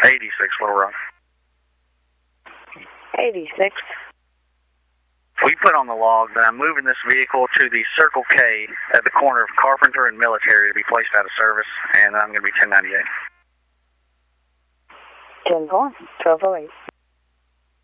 86 Little Rock. 86. We put on the log that I'm moving this vehicle to the Circle K at the corner of Carpenter and Military to be placed out of service, and I'm going to be 1098. 10-4, 1208.